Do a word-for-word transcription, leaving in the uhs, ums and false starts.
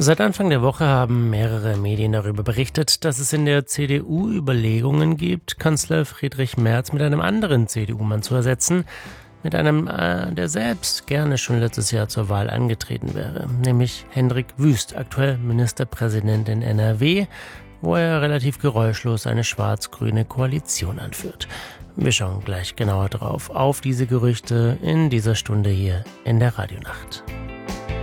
Seit Anfang der Woche haben mehrere Medien darüber berichtet, dass es in der C D U Überlegungen gibt, Kanzler Friedrich Merz mit einem anderen C D U-Mann zu ersetzen, mit einem, äh, der selbst gerne schon letztes Jahr zur Wahl angetreten wäre, nämlich Hendrik Wüst, aktuell Ministerpräsident in N R W, wo er relativ geräuschlos eine schwarz-grüne Koalition anführt. Wir schauen gleich genauer drauf, auf diese Gerüchte in dieser Stunde hier in der Radionacht.